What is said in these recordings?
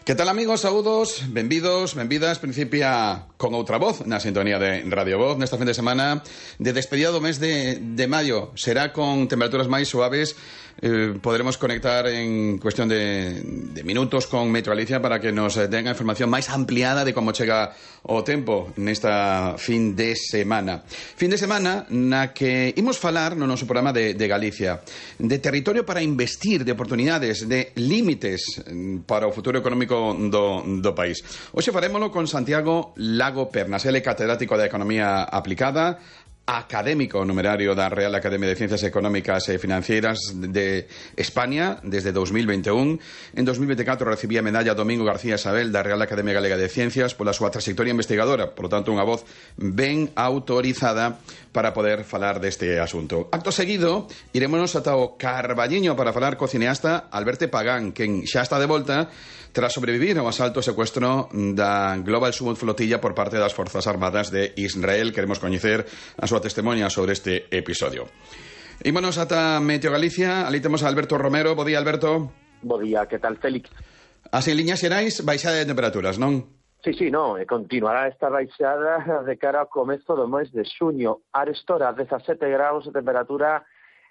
Que tal, amigos? Saúdos, benvidos, benvidas. Principia con outra voz na sintonía de Radio Voz nesta fin de semana de despedida do mes de maio. Será con temperaturas máis suaves. Poderemos conectar en cuestión de minutos con Metro Galicia para que nos tenga información máis ampliada de como chega o tempo nesta fin de semana. Fin de semana na que imos falar no noso programa de Galicia, de territorio para investir, de oportunidades, de límites para o futuro económico do país. Hoxe farémolo con Santiago Lago Pernas. Ele é catedrático de Economía Aplicada, académico numerario da Real Academia de Ciencias Económicas e Financieras de España desde 2021. En 2024 recibía a medalla Domingo García Isabel da Real Academia Galega de Ciencias pola súa trayectoria investigadora, por lo tanto unha voz ben autorizada para poder falar deste asunto. Acto seguido, irémonos ata o Carballiño para falar co cineasta Alberto Pagán, quen xa está de volta tras sobrevivir ao asalto e secuestro da Global Summit Flotilla por parte das Forzas Armadas de Israel. Queremos coñecer a súa testemunha sobre este episodio. Ímonos ata Meteo Galicia. Ali temos a Alberto Romero. Bo día, Alberto. Bo día, que tal, Félix? As en liñas xerais, baixada de temperaturas, non? Sí, continuará esta baixada de cara ao comezo do mes de xuño. Arestora, 17 graus de temperatura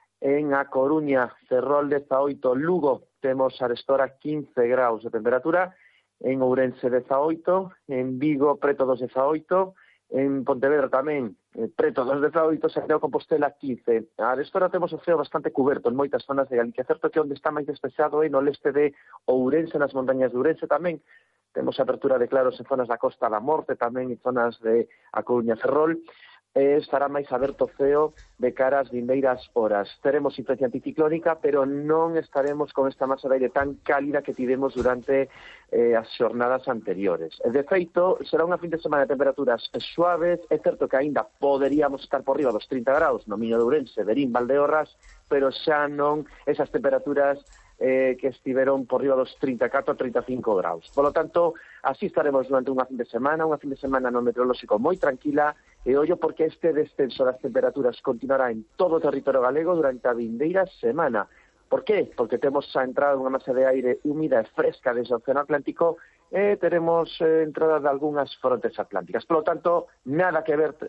en A Coruña, Ferrol 18, Lugo temos arestora 15 graus de temperatura, en Ourense 18, en Vigo preto dos 18, en Pontevedra tamén preto dos 18, Santiago Compostela 15. Arestora temos o ceo bastante cuberto en moitas zonas de Galicia, certo que onde está máis despexado é no leste de Ourense, nas montañas de Ourense tamén. Temos apertura de claros en zonas da Costa da Morte, tamén en zonas de A Coruña, Ferrol. Estará máis aberto o ceo de cara ás vindeiras horas. Teremos influencia anticiclónica, pero non estaremos con esta masa de aire tan cálida que tivemos durante as xornadas anteriores. De feito, será unha fin de semana de temperaturas suaves. É certo que aínda poderíamos estar por riba dos 30 graus no Miño de Ourense, Verín, Valdeorras, pero xa non esas temperaturas que estiveron por riba dos 34 a 35 graus. Por lo tanto, así estaremos durante unha fin de semana no meteorolóxico moi tranquila, e ollo porque este descenso das temperaturas continuará en todo o territorio galego durante a vindeira semana. Por qué? Porque temos a entrada dunha masa de aire húmida e fresca desde o Océano Atlántico e teremos entrada de algunhas frontes atlánticas. Por lo tanto, nada que ver,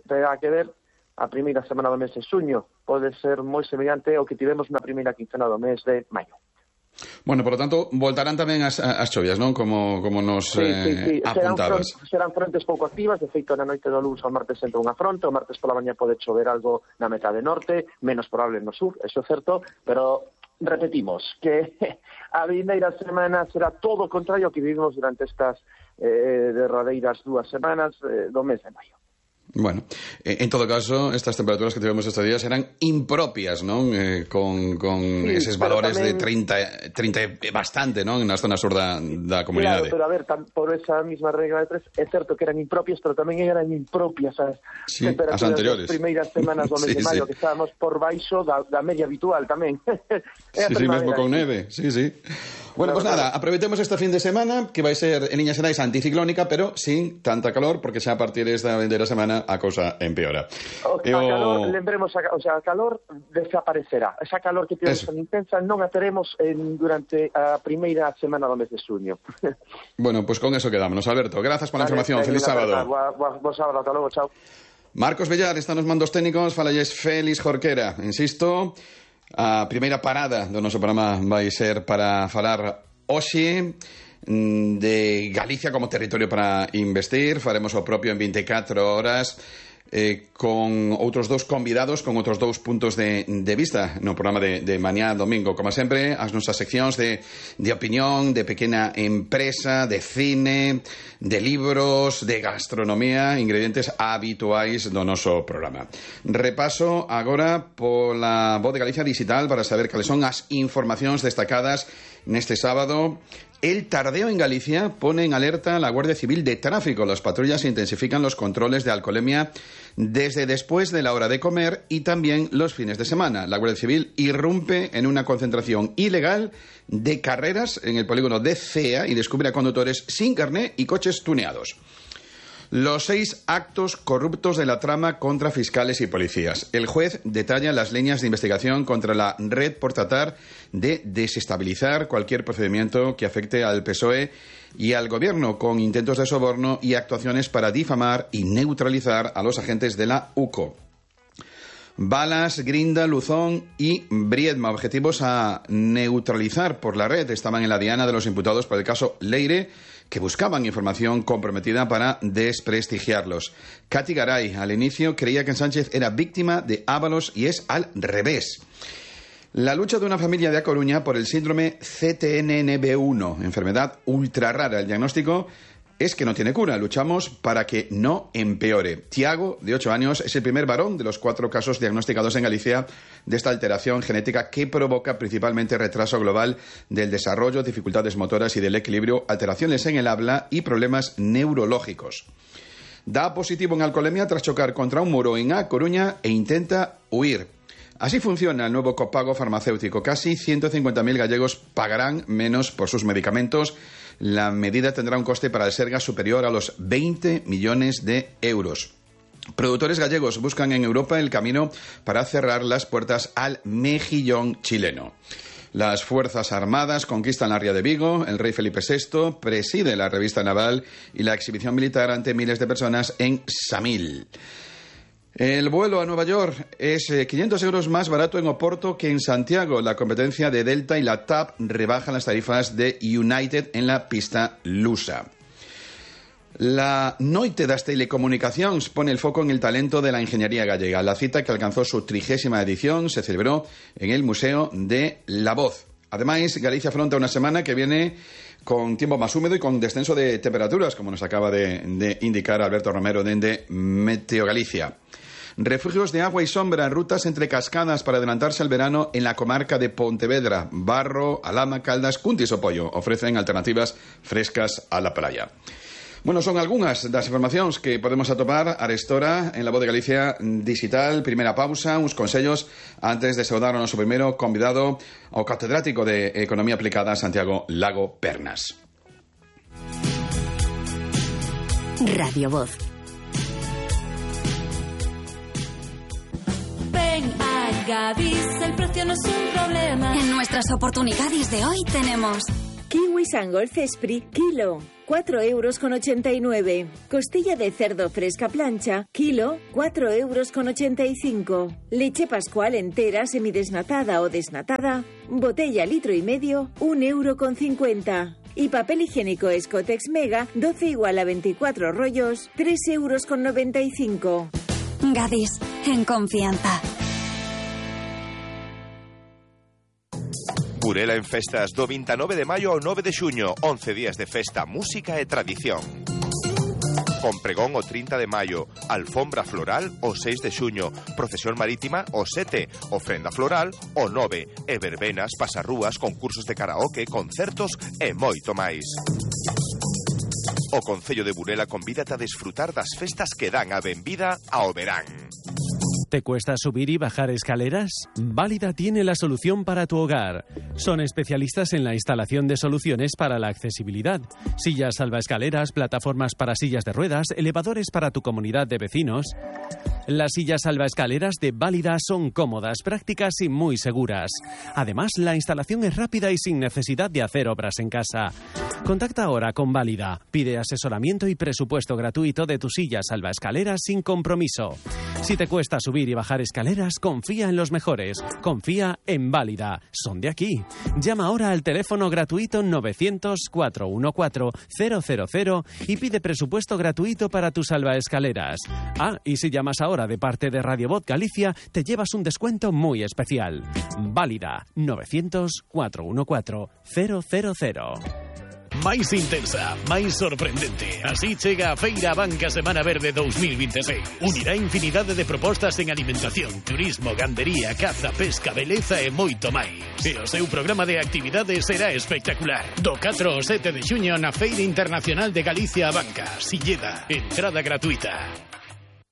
a primeira semana do mes de xuño pode ser moi semellante ao que tivemos na primeira quincena do mes de maio. Bueno, por lo tanto, voltarán tamén as chovias, non? Como nos apuntabas. Serán frontes pouco activas. De feito, na noite do luns ao martes entra unha fronte. O martes pola mañá pode chover algo na metade norte, menos probable no sur, eso é certo, pero repetimos que a vindeira semana será todo o contrario ao que vivimos durante estas derradeiras 2 semanas do mes de maio. Bueno, en todo caso, estas temperaturas que tivemos estes días eran impropias, non? Con sí, eses valores tamén de 30 bastante, non? Na zona sur da comunidade. Claro, pero a ver, por esa misma regla de tres, é certo que eran impropias, pero tamén eran impropias as temperaturas das primeiras semanas do mes de maio, que estábamos por baixo da media habitual tamén. Sí, mesmo con neve, sí. Bueno, pues nada, aproveitemos esta fin de semana, que vai ser en liñas xerais anticiclónica, pero sin tanta calor, porque xa a partir desta vindeira semana a cousa empeora. Calor, lembremos, a calor desaparecerá. Esa calor que tivemos tan intensa non a teremos durante a primeira semana do mes de xuño. Bueno, pues con eso quedámonos. Alberto, grazas pola información. Feliz sábado. Bo sábado, ata logo, chao. Marcos Bellar está nos mandos técnicos, falalles Félix Jorquera. Insisto, a primeira parada do noso programa vai ser para falar hoxe de Galicia como territorio para investir. Faremos o propio en 24 horas con outros dous convidados, con outros dous puntos de vista no programa de mañá domingo. Como sempre, as nosas seccións de opinión, de pequena empresa, de cine, de libros, de gastronomía, ingredientes habituais do noso programa. Repaso agora pola Voz de Galicia Digital para saber cales son as informacións destacadas neste sábado. El tardeo en Galicia pone en alerta a la Guardia Civil de Tráfico. Las patrullas intensifican los controles de alcoholemia desde después de la hora de comer y también los fines de semana. La Guardia Civil irrumpe en una concentración ilegal de carreras en el polígono de Cea y descubre a conductores sin carné y coches tuneados. Los 6 actos corruptos de la trama contra fiscales y policías. El juez detalla las líneas de investigación contra la red por tratar de desestabilizar cualquier procedimiento que afecte al PSOE y al Gobierno, con intentos de soborno y actuaciones para difamar y neutralizar a los agentes de la UCO. Balas, Grinda, Luzón y Briedma, objetivos a neutralizar por la red, estaban en la diana de los imputados por el caso Leire, que buscaban información comprometida para desprestigiarlos. Katy Garay, al inicio, creía que Sánchez era víctima de Ábalos y es al revés. La lucha de una familia de A Coruña por el síndrome CTNNB1, enfermedad ultra rara. El diagnóstico es que no tiene cura. Luchamos para que no empeore. Tiago, de 8 años, es el primer varón de los 4 casos diagnosticados en Galicia de esta alteración genética que provoca principalmente retraso global del desarrollo, dificultades motoras y del equilibrio, alteraciones en el habla y problemas neurológicos. Da positivo en alcoholemia tras chocar contra un muro en A Coruña e intenta huir. Así funciona el nuevo copago farmacéutico. Casi 150.000 gallegos pagarán menos por sus medicamentos. La medida tendrá un coste para el Sergas superior a los 20 millones de euros. Productores gallegos buscan en Europa el camino para cerrar las puertas al mejillón chileno. Las Fuerzas Armadas conquistan la Ría de Vigo, el rey Felipe VI preside la revista naval y la exhibición militar ante miles de personas en Samil. El vuelo a Nueva York es 500 euros más barato en Oporto que en Santiago. La competencia de Delta y la TAP rebajan las tarifas de United en la pista lusa. La Noite das Telecomunicacións pone el foco en el talento de la ingeniería gallega. La cita, que alcanzó su 30ª edición, se celebró en el Museo de la Voz. Además, Galicia afronta una semana que viene con tiempo más húmedo y con descenso de temperaturas, como nos acaba de indicar Alberto Romero de Meteo Galicia. Refugios de agua y sombra, rutas entre cascadas para adelantarse al verano en la comarca de Pontevedra. Barro, Alhama, Caldas, Cuntis o Pollo ofrecen alternativas frescas a la playa. Bueno, son algunhas das informacións que podemos atopar arestora en La Voz de Galicia Digital. Primeira pausa, uns consellos antes de saudar ao noso primeiro convidado, ao catedrático de Economía Aplicada, Santiago Lago Pernas. Radio Voz. Ven a Gadis, el precio no es un problema. En nuestras oportunidades de hoy tenemos Kiwi Sangol Cespri, kilo, 4,89 €. Costilla de cerdo fresca plancha, kilo, 4,85 €. Leche Pascual entera semidesnatada o desnatada, botella 1,5 litros, 1,50 €. Y papel higiénico Escotex Mega, 12 igual a 24 rollos, 3,95 €. Gadis, en confianza. Burela en festas do 29 de maio ao 9 de xuño, 11 días de festa, música e tradición. Con pregón o 30 de maio, alfombra floral o 6 de xuño, procesión marítima o 7, ofrenda floral o 9, e verbenas, pasarrúas, concursos de karaoke, concertos e moito máis. O Concello de Burela convídate a desfrutar das festas que dan a benvida ao verán. ¿Te cuesta subir y bajar escaleras? Válida tiene la solución para tu hogar. Son especialistas en la instalación de soluciones para la accesibilidad. Sillas salvaescaleras, plataformas para sillas de ruedas, elevadores para tu comunidad de vecinos. Las sillas salvaescaleras de Válida son cómodas, prácticas y muy seguras. Además, la instalación es rápida y sin necesidad de hacer obras en casa. Contacta ahora con Válida. Pide asesoramiento y presupuesto gratuito de tu silla salvaescaleras sin compromiso. Si te cuesta subir y bajar escaleras, confía en los mejores. Confía en Válida. Son de aquí. Llama ahora al teléfono gratuito 900-414-000 y pide presupuesto gratuito para tus salvaescaleras. Ah, y si llamas ahora de parte de Radio Voz Galicia, te llevas un descuento muy especial. Válida. 900-414-000. Máis intensa, máis sorprendente. Así chega a Feira Banca Semana Verde 2026. Unirá infinidade de propostas en alimentación, turismo, gandería, caza, pesca, beleza e moito máis. E o seu programa de actividades será espectacular. Do 4 ao 7 de xuño na Feira Internacional de Galicia a Banca, Silleda, entrada gratuita.